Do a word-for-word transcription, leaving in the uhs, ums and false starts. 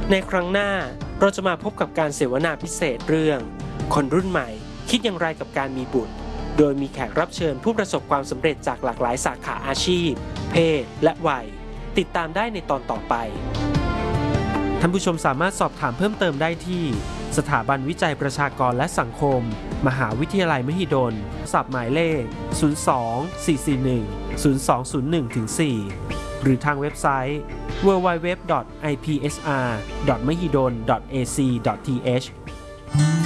ในครั้งหน้าเราจะมาพบกับการเสวนาพิเศษเรื่องคนรุ่นใหม่คิดอย่างไรกับการมีบุตรโดยมีแขกรับเชิญผู้ประสบความสำเร็จจากหลากหลายสาขาอาชีพเพศและวัยติดตามได้ในตอนต่อไปท่านผู้ชมสามารถสอบถามเพิ่มเติมได้ที่สถาบันวิจัยประชากรและสังคมมหาวิทยาลัยมหิดลศัพท์หมายเลขศูนย์ สอง สี่ สี่ หนึ่ง ศูนย์ สอง ศูนย์ หนึ่ง ถึง สี่ หรือทางเว็บไซต์ ดับเบิลยู ดับเบิลยู ดับเบิลยู ดอท ไอ พี เอส อาร์ ดอท มหิดล ดอท เอ ซี ดอท ที เอช